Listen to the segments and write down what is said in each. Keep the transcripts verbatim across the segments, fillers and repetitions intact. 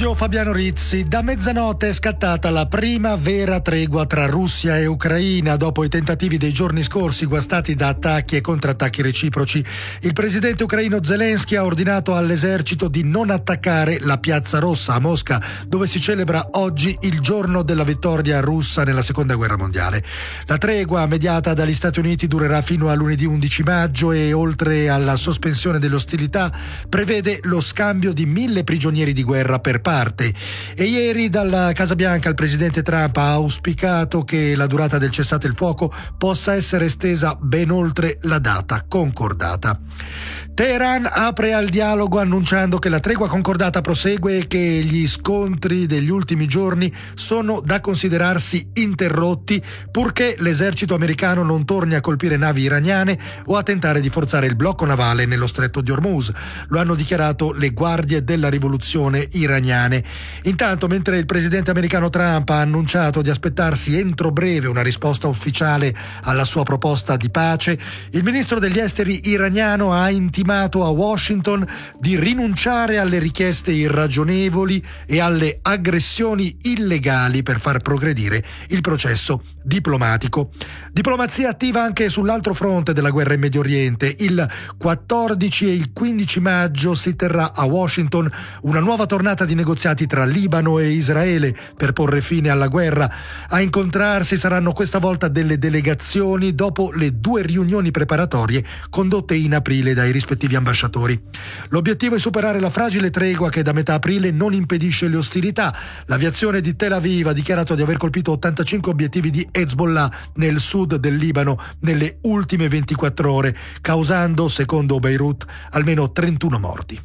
studio Fabiano Rizzi. Da mezzanotte è scattata la prima vera tregua tra Russia e Ucraina dopo i tentativi dei giorni scorsi guastati da attacchi e contrattacchi reciproci. Il presidente ucraino Zelensky ha ordinato all'esercito di non attaccare la Piazza Rossa a Mosca, dove si celebra oggi il giorno della vittoria russa nella seconda guerra mondiale. La tregua mediata dagli Stati Uniti durerà fino a lunedì undici maggio e, oltre alla sospensione delle ostilità, prevede lo scambio di mille prigionieri di guerra per parte. E ieri dalla Casa Bianca il presidente Trump ha auspicato che la durata del cessate il fuoco possa essere estesa ben oltre la data concordata. Teheran apre al dialogo annunciando che la tregua concordata prosegue e che gli scontri degli ultimi giorni sono da considerarsi interrotti purché l'esercito americano non torni a colpire navi iraniane o a tentare di forzare il blocco navale nello stretto di Hormuz. Lo hanno dichiarato le guardie della rivoluzione iraniane. Intanto, mentre il presidente americano Trump ha annunciato di aspettarsi entro breve una risposta ufficiale alla sua proposta di pace, il ministro degli esteri iraniano ha intimato a Washington di rinunciare alle richieste irragionevoli e alle aggressioni illegali per far progredire il processo diplomatico. Diplomazia attiva anche sull'altro fronte della guerra in Medio Oriente. Il quattordici e il quindici maggio si terrà a Washington una nuova tornata di negoziati tra Libano e Israele per porre fine alla guerra. A incontrarsi saranno questa volta delle delegazioni dopo le due riunioni preparatorie condotte in aprile dai rispettivi ambasciatori. L'obiettivo è superare la fragile tregua che da metà aprile non impedisce le ostilità. L'aviazione di Tel Aviv ha dichiarato di aver colpito ottantacinque obiettivi di Hezbollah nel sud del Libano nelle ultime ventiquattro ore, causando, secondo Beirut, almeno trentuno morti.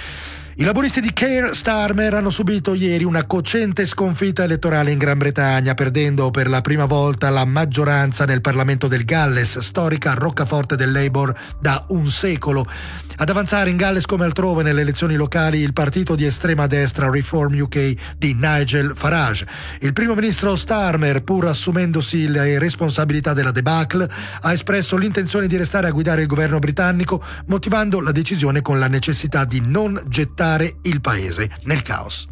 I laburisti di Keir Starmer hanno subito ieri una cocente sconfitta elettorale in Gran Bretagna, perdendo per la prima volta la maggioranza nel Parlamento del Galles, storica roccaforte del Labour da un secolo. Ad avanzare in Galles come altrove nelle elezioni locali il partito di estrema destra Reform U K di Nigel Farage. Il primo ministro Starmer, pur assumendosi le responsabilità della debacle, ha espresso l'intenzione di restare a guidare il governo britannico, motivando la decisione con la necessità di non gettare il paese nel caos.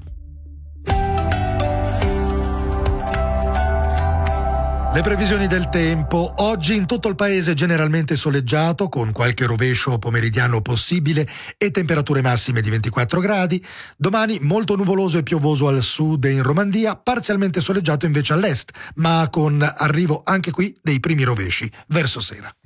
Le previsioni del tempo. Oggi in tutto il paese generalmente soleggiato, con qualche rovescio pomeridiano possibile e temperature massime di ventiquattro gradi. Domani molto nuvoloso e piovoso al sud e in Romandia, parzialmente soleggiato invece all'est, ma con arrivo anche qui dei primi rovesci verso sera.